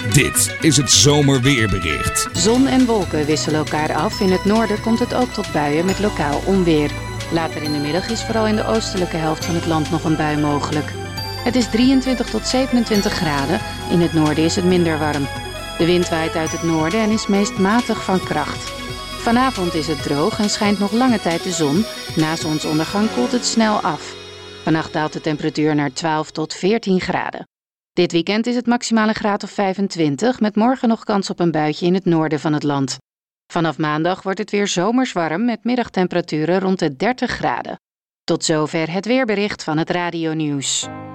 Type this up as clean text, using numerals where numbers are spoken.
Dit is het zomerweerbericht. Zon en wolken wisselen elkaar af. In het noorden komt het ook tot buien met lokaal onweer. Later in de middag is vooral in de oostelijke helft van het land nog een bui mogelijk. Het is 23 tot 27 graden. In het noorden is het minder warm. De wind waait uit het noorden en is meest matig van kracht. Vanavond is het droog en schijnt nog lange tijd de zon. Na zonsondergang koelt het snel af. Vannacht daalt de temperatuur naar 12 tot 14 graden. Dit weekend is het maximale graad of 25, met morgen nog kans op een buitje in het noorden van het land. Vanaf maandag wordt het weer zomers warm met middagtemperaturen rond de 30 graden. Tot zover het weerbericht van het Radio Nieuws.